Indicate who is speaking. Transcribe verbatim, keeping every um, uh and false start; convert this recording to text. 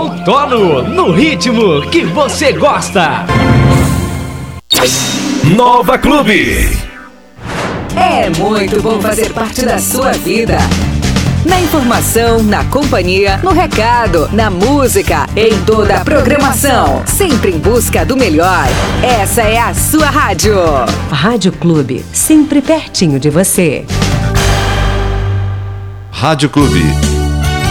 Speaker 1: outono, no ritmo que você gosta.
Speaker 2: Nova Clube.
Speaker 3: É muito bom fazer parte da sua vida. Na informação, na companhia, no recado, na música, em toda a programação. Sempre em busca do melhor. Essa é a sua rádio.
Speaker 4: Rádio Clube, sempre pertinho de você.
Speaker 2: Rádio Clube.